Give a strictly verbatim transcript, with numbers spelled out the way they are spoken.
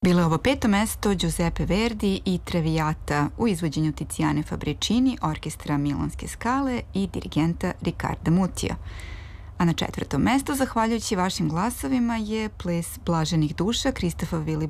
Bilo je ovo peto mesto Giuseppe Verdi i Traviata u izvođenju Tiziane Fabricini, orkestra Milanske Skale i dirigenta Riccarda Mutija. A na četvrtom mestu, zahvaljujući vašim glasovima, je Ples blaženih duša Kristofa Vili